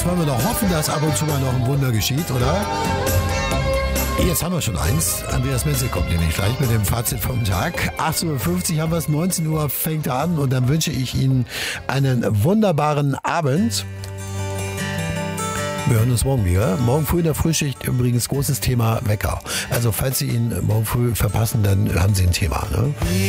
Jetzt wollen wir doch hoffen, dass ab und zu mal noch ein Wunder geschieht, oder? Jetzt haben wir schon eins. Andreas Menzel kommt nämlich gleich mit dem Fazit vom Tag. 8.50 Uhr haben wir es, 19 Uhr fängt er an und dann wünsche ich Ihnen einen wunderbaren Abend. Wir hören uns morgen wieder. Morgen früh in der Frühschicht übrigens großes Thema Wecker. Also falls Sie ihn morgen früh verpassen, dann haben Sie ein Thema. Ne?